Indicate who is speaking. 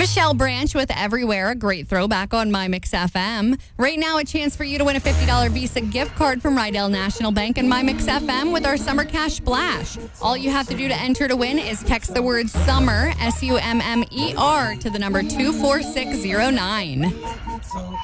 Speaker 1: Michelle Branch with Everywhere, a great throwback on My Mix FM. Right now, a chance for you to win a $50 Visa gift card from Rydell National Bank and My Mix FM with our Summer Cash Splash. All you have to do to enter to win is text the word SUMMER, SUMMER, to the number 24609.